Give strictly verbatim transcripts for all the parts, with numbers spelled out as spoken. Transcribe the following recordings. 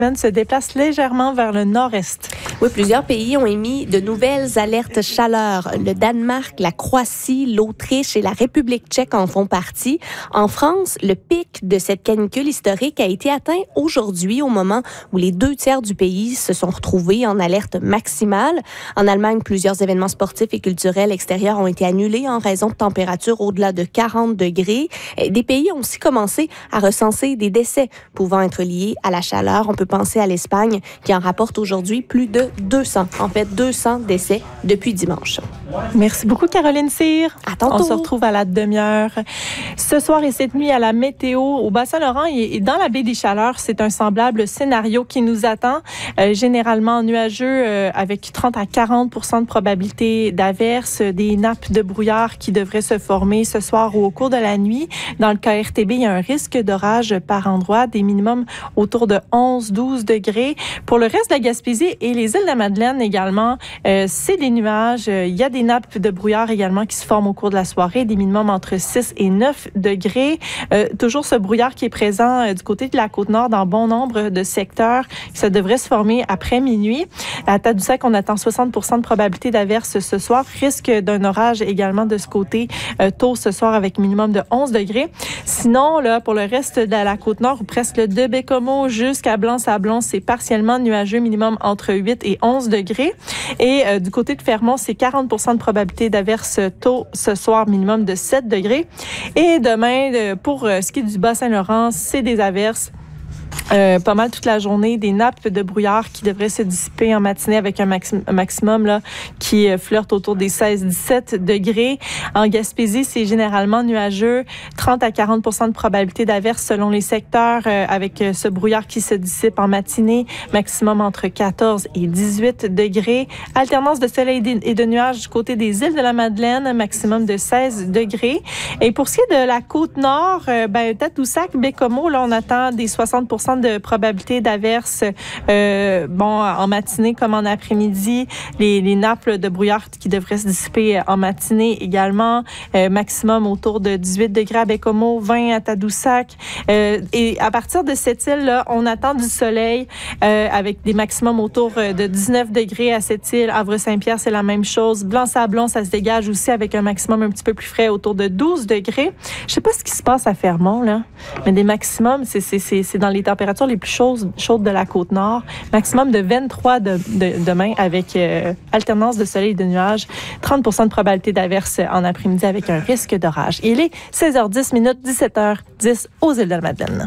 se déplace légèrement vers le nord-est. Oui, plusieurs pays ont émis de nouvelles alertes chaleur. Le Danemark, la Croatie, l'Autriche et la République tchèque en font partie. En France, le pic de cette canicule historique a été atteint aujourd'hui au moment où les deux tiers du pays se sont retrouvés en alerte maximale. En Allemagne, plusieurs événements sportifs et culturels extérieurs ont été annulés en raison de températures au-delà de quarante degrés. Des pays ont aussi commencé à recenser des décès pouvant être liés à la chaleur. On peut penser à l'Espagne qui en rapporte aujourd'hui plus de deux cents. En fait, deux cents décès depuis dimanche. Merci beaucoup, Caroline Cyr. À tantôt. On se retrouve à la demi-heure. Ce soir et cette nuit à la météo au Bas-Saint-Laurent et dans la baie des Chaleurs, c'est un semblable scénario qui nous attend. Euh, généralement nuageux euh, avec trente à quarante pour cent de probabilité d'averses, des nappes de brouillard qui devraient se former ce soir ou au cours de la nuit. Dans le K R T B, il y a un risque d'orage par endroit, des minimums autour de onze à douze degrés. Pour le reste de la Gaspésie et les îles de la Madeleine également, euh, c'est des nuages. Il y a des nappes de brouillard également qui se forment au cours de la soirée, des minimums entre six et neuf degrés. Euh, toujours ce brouillard qui est présent euh, du côté de la Côte-Nord dans bon nombre de secteurs. Ça devrait se former après minuit. À Tadoussac, on attend soixante pour cent de probabilité d'averse ce soir. Risque d'un orage également de ce côté euh, tôt ce soir avec minimum de onze degrés. Sinon, là, pour le reste de la Côte-Nord, ou presque de Bécomo jusqu'à Blanc-Sablon, c'est partiellement nuageux, minimum entre huit et onze degrés. Et euh, du côté de Fermont, c'est quarante pour cent de probabilité d'averse tôt ce soir, minimum de sept degrés. Et demain, euh, pour euh, ce qui est du Bas-Saint-Laurent, c'est des averses. Euh, pas mal toute la journée, des nappes de brouillard qui devraient se dissiper en matinée avec un, maxi- un maximum là, qui euh, flirte autour des seize à dix-sept degrés. En Gaspésie, c'est généralement nuageux, trente à quarante pour cent de probabilité d'averse selon les secteurs euh, avec euh, ce brouillard qui se dissipe en matinée, maximum entre quatorze et dix-huit degrés. Alternance de soleil et de nuages du côté des îles de la Madeleine, maximum de seize degrés. Et pour ce qui est de la Côte-Nord, euh, ben, Tadoussac, Bécomo, là, on attend des soixante pour cent de probabilité d'averse euh, bon, en matinée comme en après-midi. Les, les nappes de brouillard qui devraient se dissiper en matinée également. Euh, maximum autour de dix-huit degrés à Bécomo, vingt à Tadoussac. Euh, et à partir de cette île-là, on attend du soleil euh, avec des maximums autour de dix-neuf degrés à cette île. Havre-Saint-Pierre, c'est la même chose. Blanc-Sablon, ça se dégage aussi avec un maximum un petit peu plus frais autour de douze degrés. Je sais pas ce qui se passe à Fermont, là, mais des maximums, c'est, c'est, c'est, c'est dans les températures les plus chaudes, chaudes de la Côte-Nord. Maximum de vingt-trois de, de, demain avec euh, alternance de soleil et de nuages. trente pour cent de probabilité d'averse en après-midi avec un risque d'orage. Il est seize heures dix minutes, dix-sept heures dix aux îles de la Madeleine.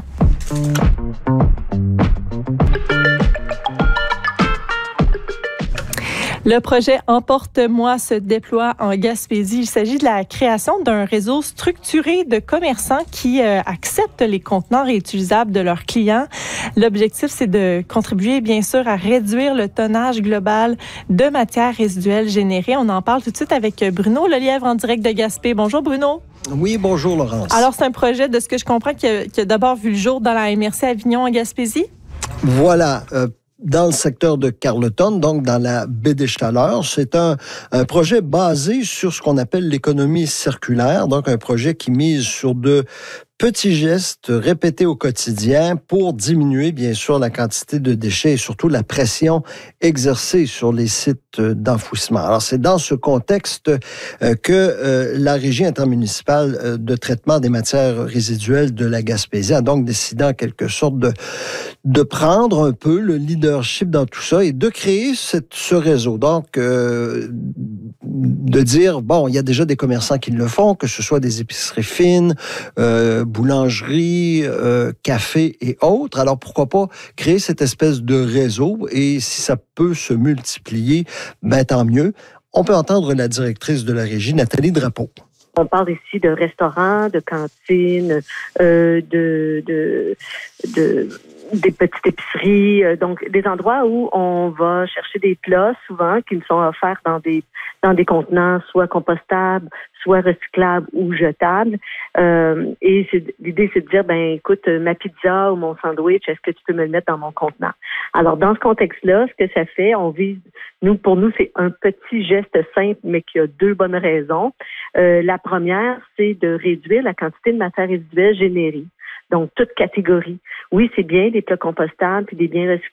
Le projet Emporte-moi se déploie en Gaspésie. Il s'agit de la création d'un réseau structuré de commerçants qui euh, acceptent les contenants réutilisables de leurs clients. L'objectif, c'est de contribuer, bien sûr, à réduire le tonnage global de matières résiduelles générées. On en parle tout de suite avec Bruno Lelièvre en direct de Gaspé. Bonjour, Bruno. Oui, bonjour, Laurence. Alors, c'est un projet, de ce que je comprends, qui a, qui a d'abord vu le jour dans la M R C Avignon en Gaspésie? Voilà. Euh, Dans le secteur de Carleton, donc dans la baie des Chaleurs, c'est un, un projet basé sur ce qu'on appelle l'économie circulaire, donc un projet qui mise sur de petits gestes répétés au quotidien pour diminuer, bien sûr, la quantité de déchets et surtout la pression exercée sur les sites d'enfouissement. Alors, c'est dans ce contexte euh, que euh, la Régie intermunicipale euh, de traitement des matières résiduelles de la Gaspésie a donc décidé en quelque sorte de, de prendre un peu le leadership dans tout ça et de créer cette, ce réseau. Donc, euh, de dire, bon, il y a déjà des commerçants qui le font, que ce soit des épiceries fines, euh, boulangerie, euh, café et autres. Alors, pourquoi pas créer cette espèce de réseau et si ça peut se multiplier, ben tant mieux. On peut entendre la directrice de la régie, Nathalie Drapeau. On parle ici de restaurants, de cantines, euh, de, de, de, des petites épiceries, euh, donc des endroits où on va chercher des plats souvent qui nous sont offerts dans des dans des contenants soit compostables, soit recyclables ou jetables. Euh, et c'est, l'idée, c'est de dire, ben écoute, ma pizza ou mon sandwich, est-ce que tu peux me le mettre dans mon contenant? Alors, dans ce contexte-là, ce que ça fait, on vise, nous, pour nous, c'est un petit geste simple, mais qui a deux bonnes raisons. Euh, la première, c'est de réduire la quantité de matière résiduelle générée. donc toute catégorie. Oui, c'est bien des plats compostables puis des biens recyclables